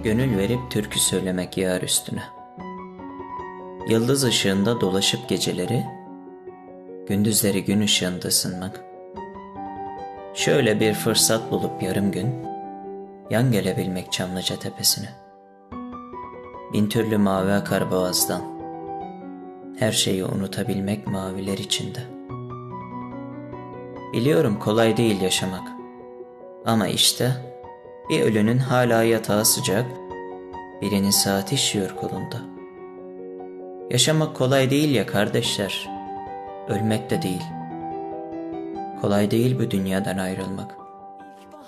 Gönül verip türkü söylemek yar üstüne. Yıldız ışığında dolaşıp geceleri, gündüzleri gün ışığında ısınmak. Şöyle bir fırsat bulup yarım gün, yan gelebilmek Çamlıca tepesine. Bin türlü mavi akar boğazdan, her şeyi unutabilmek maviler içinde. Biliyorum kolay değil yaşamak, ama işte bir ölünün hala yatağı sıcak, birinin saati işiyor kolunda. Yaşamak kolay değil ya kardeşler, ölmek de değil. Kolay değil bu dünyadan ayrılmak.